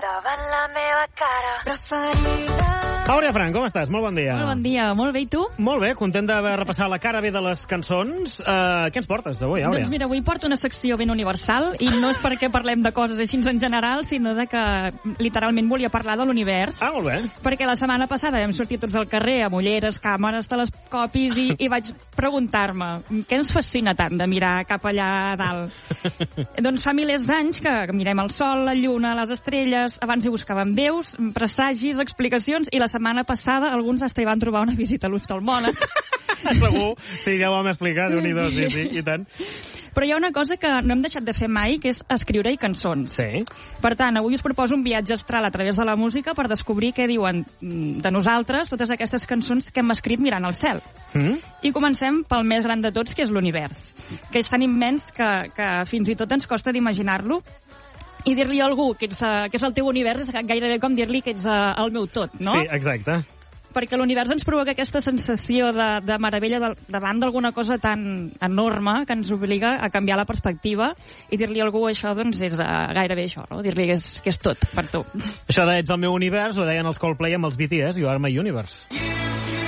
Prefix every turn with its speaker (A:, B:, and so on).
A: davant la meva cara preferida.
B: Àurea Frank, com estàs? Molt bon dia.
C: Molt bon dia, molt bé, i tu?
B: Molt bé, content d'haver repassat la cara bé de les cançons. Què ens portes avui, Àurea?
C: Doncs mira, avui porto una secció ben universal, i no és perquè parlem de coses així en general, sinó de que literalment volia parlar de l'univers.
B: Ah, molt bé.
C: Perquè la setmana passada vam sortir tots al carrer amb ulleres, càmeres, telescopis, i vaig preguntar-me què ens fascina tant de mirar cap allà a dalt. Doncs fa milers d'anys que mirem el sol, la lluna, les estrelles, abans hi buscàvem déus, presagis, explicacions, i la setmana passada alguns hasta hi van trobar una visita a l'oftalmòleg.
B: Segur, sí, ja ho vam explicar, Déu-n'hi-do, sí, i tant.
C: Però hi ha una cosa que no hem deixat de fer mai, que és escriure-hi cançons.
B: Sí.
C: Per tant, avui us proposo un viatge astral a través de la música per descobrir què diuen de nosaltres totes aquestes cançons que hem escrit mirant al cel. I comencem pel més gran de tots, que és l'univers, que és tan immens que fins i tot ens costa d'imaginar-lo. I dir-li a algú que és el teu univers és gairebé com dir-li que ets el meu tot, no?
B: Sí, exacte.
C: Perquè l'univers ens provoca aquesta sensació de meravella davant d'alguna cosa tan enorme que ens obliga a canviar la perspectiva, i dir-li a algú això doncs és gairebé això, no? Dir-li que és tot per tu.
B: Això de ets el meu univers ho deien els Coldplay amb els BTS, You Are My Universe.